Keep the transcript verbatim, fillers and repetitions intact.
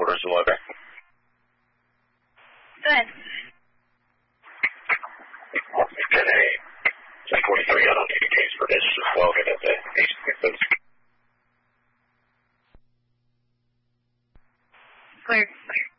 quarters of weather. Good. Today, ten forty-three on eighty days for this, welcome at the East Texas. Clear.